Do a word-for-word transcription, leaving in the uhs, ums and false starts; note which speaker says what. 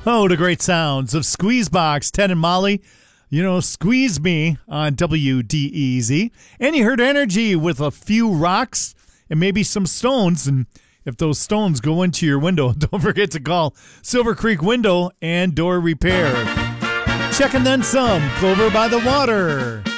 Speaker 1: Oh, the great sounds of Squeezebox, Ted and Molly. You know, Squeeze Me on W D E Z. And you heard Energy with a few rocks and maybe some stones. And if those stones go into your window, don't forget to call Silver Creek Window and Door Repair. Check and then some. Clover by the Water.